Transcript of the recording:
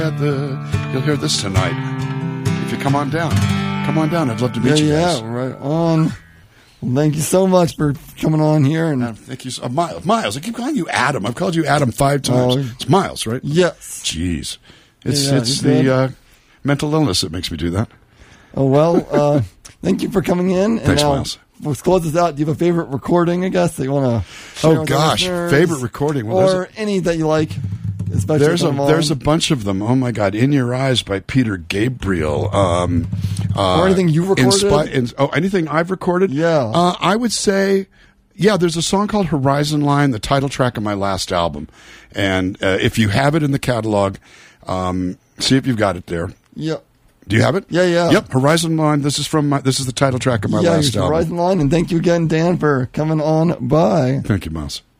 You'll hear this tonight. If you come on down. I'd love to meet you guys. Yeah, right on. Well, thank you so much for coming on here. And thank you, Miles. I keep calling you Adam. I've called you Adam 5 times. It's Miles, right? Yes. Jeez, it's the mental illness that makes me do that. Oh well, thank you for coming in. And thanks, Miles. Let's close this out. Do you have a favorite recording? I guess that you want to share with favorite recording, or any that you like. There's a bunch of them. Oh my God! In Your Eyes by Peter Gabriel. Or anything you recorded? Anything I've recorded? Yeah. I would say, there's a song called Horizon Line, the title track of my last album. And if you have it in the catalog, see if you've got it there. Yeah. Do you have it? Yeah. Yep, Horizon Line. This is the title track of my last album. Horizon Line, and thank you again, Dan, for coming on by. Thank you, Miles.